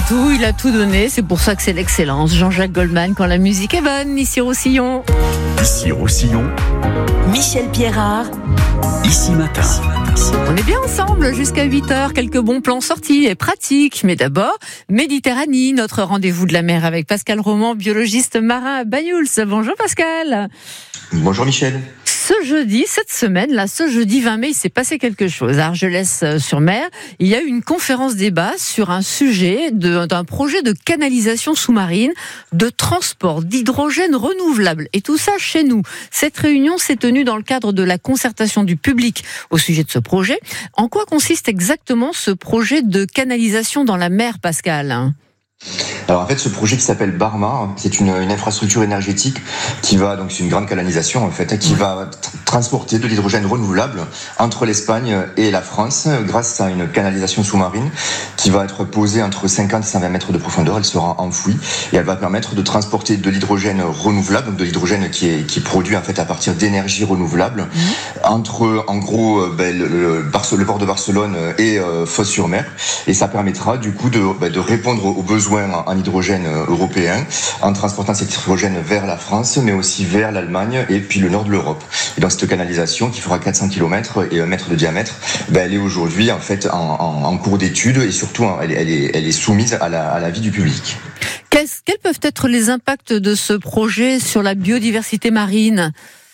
tout, il a tout donné, c'est pour ça que c'est l'excellence. Jean-Jacques Goldman, quand la musique est bonne, ici Roussillon. Ici Roussillon, Michel Pierrard, Ici Matin. On est bien ensemble jusqu'à 8h, quelques bons plans sortis et pratiques. Mais d'abord, Méditerranée, notre rendez-vous de la mer avec Pascal Roman, biologiste marin à Banyuls. Bonjour Pascal. Bonjour Michel. Cette semaine, ce jeudi 20 mai, il s'est passé quelque chose. À Argelès-sur-Mer, il y a eu une conférence débat sur un sujet d'un projet de canalisation sous-marine, de transport d'hydrogène renouvelable. Et tout ça chez nous. Cette réunion s'est tenue dans le cadre de la concertation du public au sujet de ce projet. En quoi consiste exactement ce projet de canalisation dans la mer, Pascal ? Alors en fait, ce projet qui s'appelle Barmar, c'est une infrastructure énergétique qui va, donc c'est une grande canalisation en fait, qui va transporter de l'hydrogène renouvelable entre l'Espagne et la France grâce à une canalisation sous-marine qui va être posée entre 50 et 120 mètres de profondeur. Elle sera enfouie et elle va permettre de transporter de l'hydrogène renouvelable, donc de l'hydrogène qui est produit en fait à partir d'énergie renouvelable entre en gros le port de Barcelone et Fos-sur-Mer, et ça permettra du coup de répondre aux besoins en hydrogène européen en transportant cet hydrogène vers la France mais aussi vers l'Allemagne et puis le nord de l'Europe. Et donc cette canalisation qui fera 400 km et 1 mètre de diamètre, elle est aujourd'hui en fait en cours d'étude et surtout elle est soumise à l'avis du public. Quels peuvent être les impacts de ce projet sur la biodiversité marine ?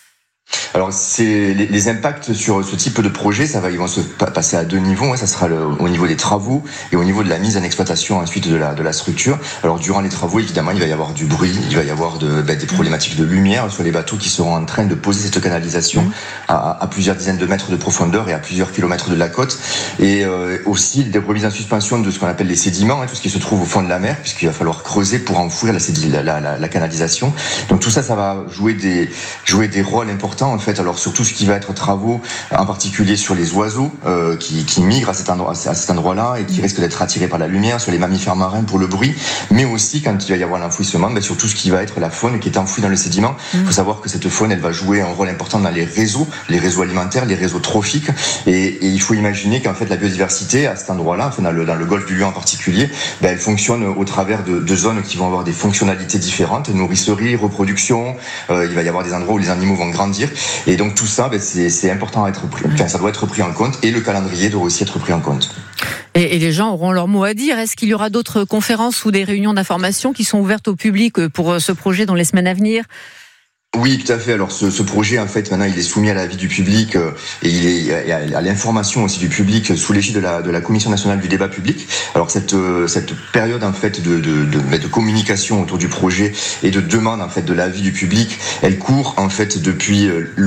Alors c'est les impacts sur ce type de projet, ils vont se passer à deux niveaux. Ça sera au niveau des travaux et au niveau de la mise en exploitation ensuite de la structure. Alors durant les travaux, évidemment, il va y avoir du bruit, il va y avoir des problématiques de lumière sur les bateaux qui seront en train de poser cette canalisation à plusieurs dizaines de mètres de profondeur et à plusieurs kilomètres de la côte. Et aussi des remises en suspension de ce qu'on appelle les sédiments, tout ce qui se trouve au fond de la mer, puisqu'il va falloir creuser pour enfouir la canalisation. Donc tout ça va jouer des rôles importants en fait. Alors sur tout ce qui va être travaux, en particulier sur les oiseaux qui migrent à cet endroit-là et qui risquent d'être attirés par la lumière, sur les mammifères marins pour le bruit, mais aussi quand il va y avoir l'enfouissement, sur tout ce qui va être la faune qui est enfouie dans le sédiment. Il faut savoir que cette faune, elle va jouer un rôle important dans les réseaux alimentaires, les réseaux trophiques, et il faut imaginer qu'en fait la biodiversité à cet endroit-là, dans le golfe du Lion en particulier, elle fonctionne au travers de zones qui vont avoir des fonctionnalités différentes, nourricerie, reproduction, il va y avoir des endroits où les animaux vont grandir. Et donc tout ça, c'est important à être pris. Ça doit être pris en compte et le calendrier doit aussi être pris en compte. Et les gens auront leur mot à dire. Est-ce qu'il y aura d'autres conférences ou des réunions d'information qui sont ouvertes au public pour ce projet dans les semaines à venir ? Oui, tout à fait. Alors ce projet, en fait, maintenant, il est soumis à l'avis du public et il est à l'information aussi du public sous l'égide de la Commission nationale du débat public. Alors cette période en fait de communication autour du projet et de demande en fait de l'avis du public, elle court en fait depuis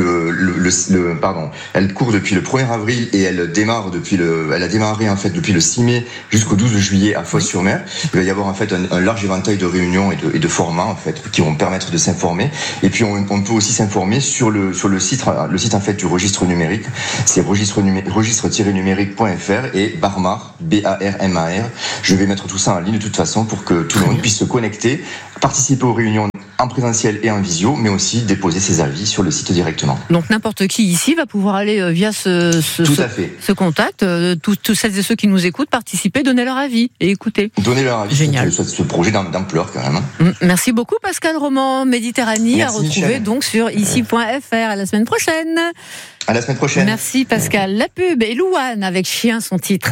elle court depuis le 1er avril et elle a démarré en fait depuis le 6 mai jusqu'au 12 juillet à Fos-sur-Mer. Il va y avoir en fait un large éventail de réunions et de formats en fait qui vont permettre de s'informer. Et puis on peut aussi s'informer sur le site en fait du registre numérique. C'est registre-numérique.fr et Barmar, B-A-R-M-A-R. Je vais mettre tout ça en ligne de toute façon pour que tout le monde puisse se connecter, participer aux réunions en présentiel et en visio, mais aussi déposer ses avis sur le site directement. Donc n'importe qui ici va pouvoir aller via ce contact, tous celles et ceux qui nous écoutent, participer, donner leur avis et écouter. Donner leur avis. Génial. Sur ce projet d'ampleur quand même. Merci beaucoup Pascal Roman, Méditerranée. Merci, à retrouver Michel. Donc sur ici.fr. À la semaine prochaine. À la semaine prochaine. Merci Pascal. La pub et Louane avec Chien, son titre.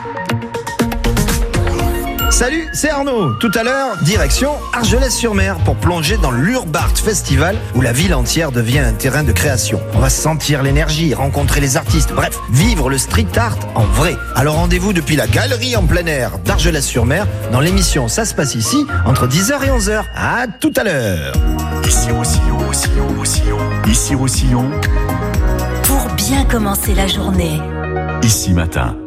Salut, c'est Arnaud. Tout à l'heure, direction Argelès-sur-Mer pour plonger dans l'Urbart Festival où la ville entière devient un terrain de création. On va sentir l'énergie, rencontrer les artistes, bref, vivre le street art en vrai. Alors rendez-vous depuis la galerie en plein air d'Argelès-sur-Mer dans l'émission Ça se passe ici entre 10h et 11h. À tout à l'heure. Ici Roussillon. Pour bien commencer la journée. Ici Matin.